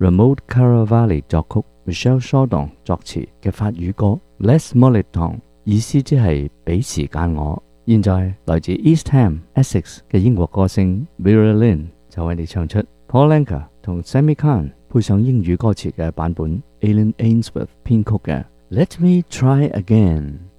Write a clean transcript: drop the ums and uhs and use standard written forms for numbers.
Ramon Caravali 作曲 ，Michel Sardon 作詞嘅法語歌 Laisse-moi le temps， 意思即係俾時間我。現在來自 East Ham、Essex 嘅英國歌星 Vera Lynn 就為你唱出 Paul Anka 同 Sammy Cahn 配上英語歌詞嘅版本 ，Alan Ainsworth 編曲嘅 Let Me Try Again。